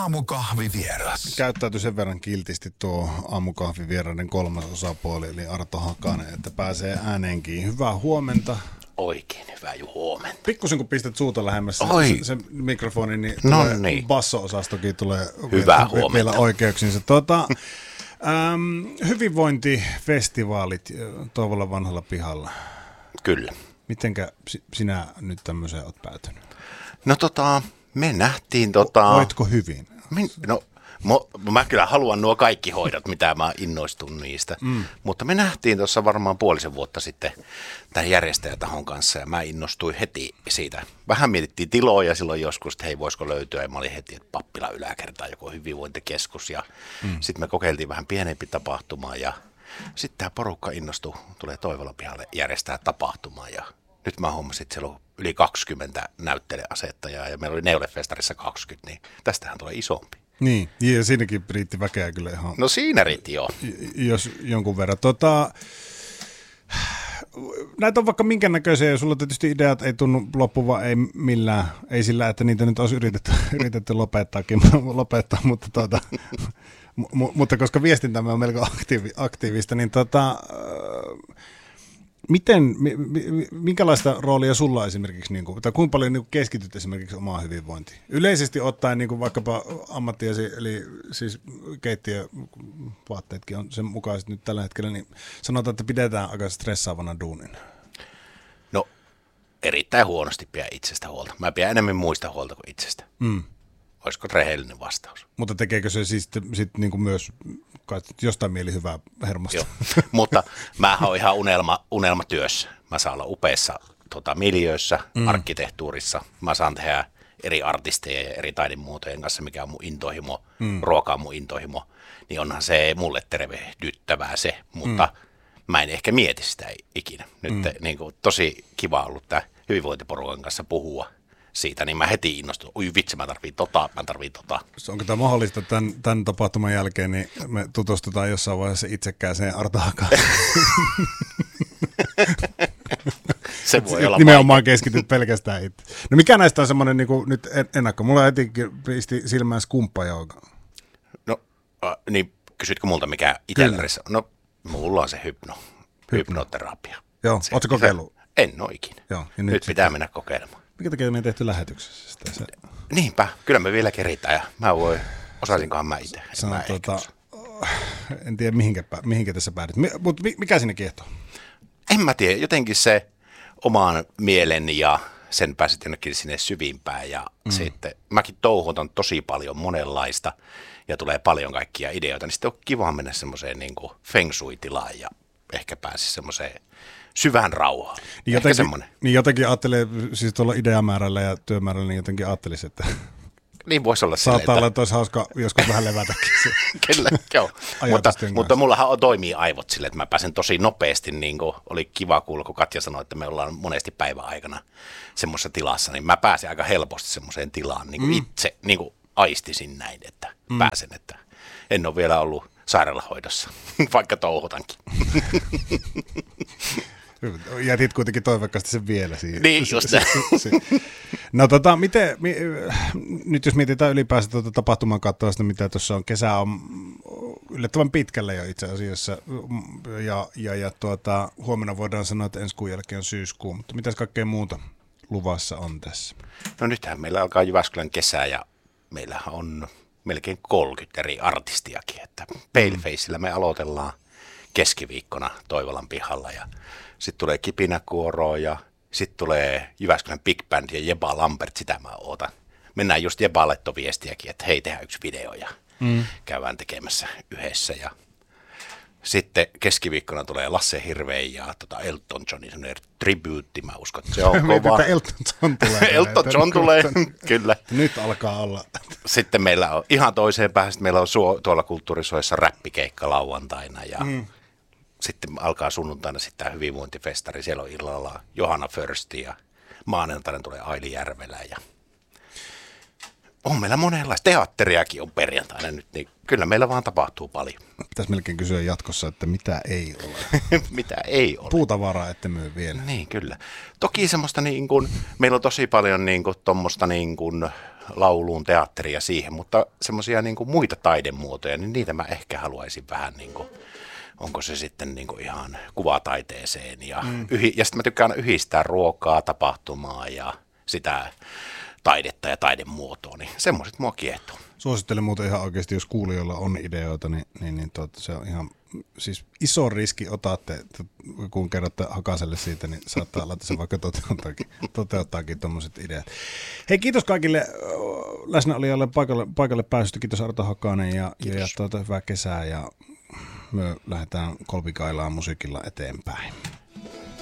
Aamukahvivieras. Käyttäytyi sen verran kiltisti tuo aamukahvivieraiden kolmas osapuoli, eli Arto Hakanen, että pääsee ääneenkin. Hyvää huomenta. Oikein hyvää huomenta. Pikkusen kun pistät suuta lähemmäs se mikrofoni, niin, basso-osastokin tulee vielä oikeuksinsa. Hyvinvointifestivaalit Toivolan vanhalla pihalla. Kyllä. Mitenkä sinä nyt tämmöiseen olet päätynyt? No me nähtiin Voitko hyvin? Mä kyllä haluan nuo kaikki hoidot, mitä mä innostun niistä. Mutta me nähtiin tuossa varmaan puolisen vuotta sitten tämän järjestäjätahon kanssa ja mä innostuin heti siitä. Vähän mietittiin tiloja silloin joskus, että hei voisiko löytyä ja mä olin heti, että Pappila yläkerta joku hyvinvointikeskus ja sitten me kokeiltiin vähän pienempi tapahtuma ja sitten tämä porukka innostui, tulee Toivolan pihalle järjestää tapahtumaa ja nyt mä huomasin, että siellä on yli 20 näyttelijäasettajaa ja meillä oli Neulefestarissa 20, niin tästähän tulee isompi. Niin, ja siinäkin riitti väkeä kyllä ihan. No siinä riitti joo. Jos jonkun verran. Näitä on vaikka minkä näköisiä, ja sulla tietysti ideat ei tunnu loppuvan, ei millään, ei sillä, että niitä nyt olisi yritetty lopettaa, mutta koska viestintämme on melko aktiivista, niin minkälaista roolia sulla esimerkiksi, tai kuinka paljon keskityt esimerkiksi omaan hyvinvointiin? Yleisesti ottaen vaikkapa ammattiasi, eli siis keittiövaatteetkin on sen mukaiset nyt tällä hetkellä, niin sanotaan, että pidetään aika stressaavana duunina. No, erittäin huonosti pidä itsestä huolta. Mä pidän enemmän muista huolta kuin itsestä. Olisiko rehellinen vastaus? Mutta tekeekö se siis sit niin kuin myös jostain mielihyvää hermosta? Joo, mutta mähän on ihan unelmatyössä. Mä saan olla upeassa miljöössä, arkkitehtuurissa. Mä saan tehdä eri artisteja ja eri taidemuotojen kanssa, mikä on mun intohimo, ruoka on mun intohimo. Niin onhan se mulle tervehdyttävää se, mutta mä en ehkä mieti sitä ikinä. Nyt niin kuin, tosi kiva ollut tämä hyvinvointiporukan kanssa puhua siitä, niin mä heti innostun. Oi vitsi, mä tarviin tota. Onko tämä mahdollista tämän tapahtuman jälkeen, niin me tutustutaan jossain vaiheessa itsekkääseen Arto Hakaan? Se voi olla nimenomaan keskityt pelkästään itse. No mikä näistä on semmoinen niin kuin nyt ennakko? Mulla heti pisti silmään skumppajouka. No, niin kysytkö multa mikä itsellärissä? No, mulla on se hypnoterapia. Joo, ootko kokeillut? En ole ikinä. Joo, nyt pitää mennä kokeilemaan. Mikä takia me ei tehty lähetyksessä sitä? Niinpä, kyllä me vielä keritään ja osaisinkohan mä itse. En tiedä mihinkä tässä päädyt, mutta mikä sinne kiehtoo? En mä tiedä, jotenkin se oman mielen ja sen pääsit jonnekin sinne syvimpään ja sitten mäkin touhutan tosi paljon monenlaista ja tulee paljon kaikkia ideoita, niin sitten on kiva mennä semmoiseen niin kuin feng shui-tilaan ja ehkä pääsi semmoiseen syvään rauhaan. Niin jotenkin ajattelee, siis tuolla ideamäärällä ja työmäärällä, niin jotenkin ajattelisi, että niin voisi olla saattaa olla, että olisi hauska joskus vähän levätäkin se. Kyllä, joo. mutta mullahan toimii aivot sille, että mä pääsen tosi nopeasti, niin kuin oli kiva kuulla, kun Katja sanoi, että me ollaan monesti päivän aikana semmoisessa tilassa, niin mä pääsen aika helposti semmoiseen tilaan, niin kuin itse niin kuin aistisin näin, että pääsen, että en ole vielä ollut sairaalahoidossa, vaikka touhutankin. Jätit kuitenkin toivekkaasti sen vielä siihen. Niin, just se. No nyt jos mietitään ylipäänsä tapahtuman kattavasta, mitä tuossa on, kesä on yllättävän pitkällä jo itse asiassa, ja huomenna voidaan sanoa, että ensi kuun jälkeen on syyskuu, mutta mitäs kaikkea muuta luvassa on tässä? No nythän meillä alkaa Jyväskylän kesä, ja meillähän on melkein 30 eri artistiakin, että Palefaceillä me aloitellaan keskiviikkona Toivolan pihalla ja sitten tulee Kipinäkuoroa ja sitten tulee Jyväskylän Big Band ja Jeba Lampert, sitä mä ootan. Mennään just Jeballe viestiäkin, että hei, tehdään yksi video ja käydään tekemässä yhdessä. Ja sitten keskiviikkona tulee Lasse Hirvein ja Elton Johnin semmoinen tribyytti, mä uskon, että se on kova. Elton John tulee. Elton John tulee, kyllä. Nyt alkaa olla. Sitten meillä on ihan toiseen päähän, meillä on tuolla Kulttuurisuojassa räppikeikka lauantaina ja sitten alkaa sunnuntaina sitten tämä hyvinvointifestari. Siellä on illalla Johanna Försti ja maanantaina tulee Aili Järvelä. Ja on meillä monenlaista. Teatteriakin on perjantaina nyt, niin kyllä meillä vaan tapahtuu paljon. Pitäisi melkein kysyä jatkossa, että mitä ei ole. Mitä ei ole. Puutavaraa ette myy vielä. Niin, kyllä. Toki semmoista niin kuin, meillä on tosi paljon niin kuin tuommoista niin kuin lauluun, teatteriin ja siihen, mutta semmoisia niin kuin muita taidemuotoja, niin niitä mä ehkä haluaisin vähän niin kuin, onko se sitten niin kuin ihan kuvataiteeseen ja sitten mä tykkään yhdistää ruokaa, tapahtumaa ja sitä taidetta ja taidemuotoa, niin semmoiset mua kiehtoo. Suosittelen muuten ihan oikeasti, jos kuulijoilla on ideoita, niin se on ihan siis iso riski otatte, kun kerrotte Hakaselle siitä, niin saattaa olla, että se vaikka toteuttaakin tuommoiset ideat. Hei, kiitos kaikille läsnäolijoille paikalle pääsystä. Kiitos Arto Hakanen ja hyvää kesää ja me lähdetään kolpikailaan musiikilla eteenpäin.